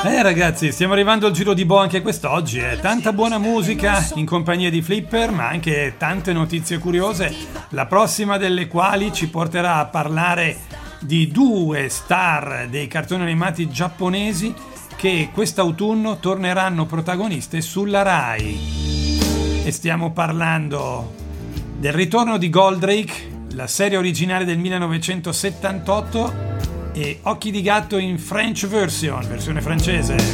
Ragazzi, stiamo arrivando al giro di boa anche quest'oggi. Tanta buona musica in compagnia di Flipper, ma anche tante notizie curiose, la prossima delle quali ci porterà a parlare di due star dei cartoni animati giapponesi che quest'autunno torneranno protagoniste sulla Rai. E stiamo parlando del ritorno di Goldrake, la serie originale del 1978, e Occhi di gatto in French version, versione francese.